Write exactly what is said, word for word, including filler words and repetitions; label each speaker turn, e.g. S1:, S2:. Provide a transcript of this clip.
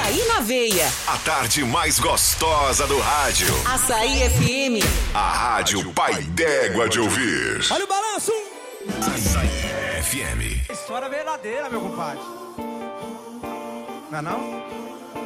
S1: Açaí na veia.
S2: A tarde mais gostosa do rádio.
S1: Açaí F M.
S2: A rádio pai d'égua de ouvir.
S3: Olha o balanço.
S2: Açaí F M.
S3: História verdadeira, meu compadre. Não é não?